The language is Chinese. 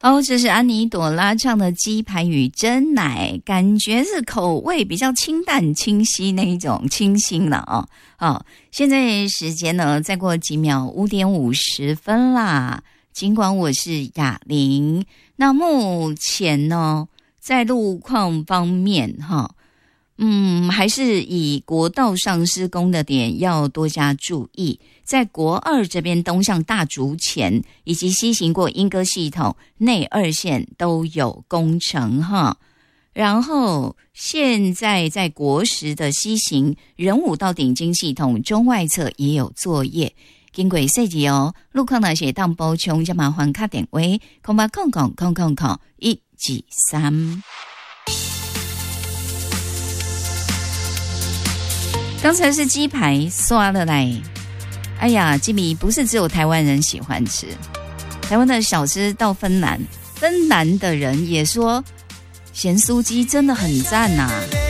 哦，这是安妮朵拉唱的鸡排与珍奶，感觉是口味比较清淡清晰那一种清新了现在时间呢再过几秒5点50分啦。尽管我是雅玲，那目前呢在路况方面还是以国道上施工的点要多加注意，在国2这边东向大竹前以及西行过莺歌系统内2线都有工程然后现在在国10的西行仁武到顶金系统中外侧也有作业，经过设计路况那些当补充就麻烦打电话0800000123。刚才是鸡排刷了来，哎呀，吉米不是只有台湾人喜欢吃，台湾的小吃到芬兰的人也说咸酥鸡真的很赞啊。